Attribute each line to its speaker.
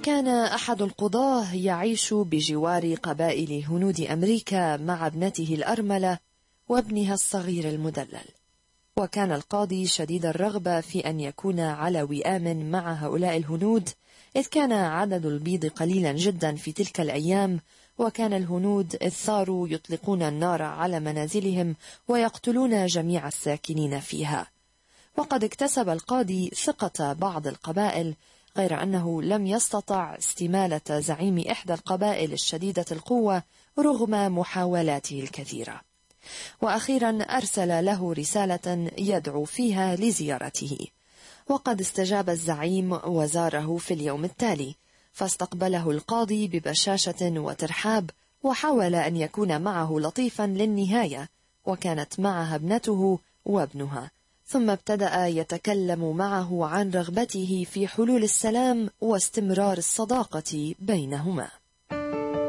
Speaker 1: وكان أحد القضاة يعيش بجوار قبائل هنود أمريكا مع ابنته الأرملة وابنها الصغير المدلل. وكان القاضي شديد الرغبة في أن يكون على وئام مع هؤلاء الهنود، إذ كان عدد البيض قليلا جدا في تلك الأيام، وكان الهنود إذ ثاروا يطلقون النار على منازلهم ويقتلون جميع الساكنين فيها. وقد اكتسب القاضي ثقة بعض القبائل، غير أنه لم يستطع استمالة زعيم إحدى القبائل الشديدة القوة رغم محاولاته الكثيرة. وأخيرا أرسل له رسالة يدعو فيها لزيارته، وقد استجاب الزعيم وزاره في اليوم التالي، فاستقبله القاضي ببشاشة وترحاب، وحاول أن يكون معه لطيفا للنهاية، وكانت معها ابنته وابنها، ثم ابتدأ يتكلم معه عن رغبته في حلول السلام واستمرار الصداقة بينهما.